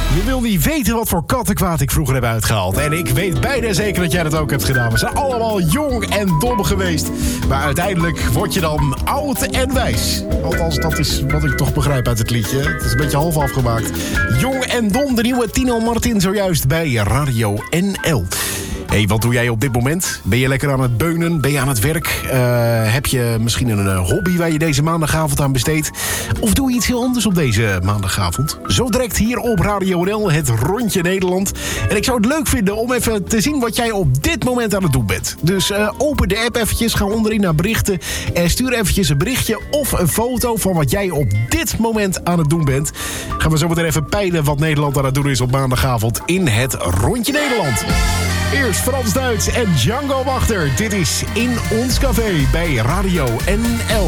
Je wil niet weten wat voor kattenkwaad ik vroeger heb uitgehaald. En ik weet bijna zeker dat jij dat ook hebt gedaan. We zijn allemaal jong en dom geweest. Maar uiteindelijk word je dan oud en wijs. Althans, dat is wat ik toch begrijp uit het liedje. Het is een beetje half afgemaakt. Jong en dom, de nieuwe Tino Martin zojuist bij Radio NL. Hey, wat doe jij op dit moment? Ben je lekker aan het beunen? Ben je aan het werk? Heb je misschien een hobby waar je deze maandagavond aan besteedt? Of doe je iets heel anders op deze maandagavond? Zo direct hier op Radio NL, het Rondje Nederland. En ik zou het leuk vinden om even te zien wat jij op dit moment aan het doen bent. Dus open de app eventjes, ga onderin naar berichten en stuur eventjes een berichtje of een foto van wat jij op dit moment aan het doen bent. Gaan we zo meteen even peilen wat Nederland aan het doen is op maandagavond in het Rondje Nederland. Eerst Frans Duits en Django Wachter. Dit is In Ons Café bij Radio NL.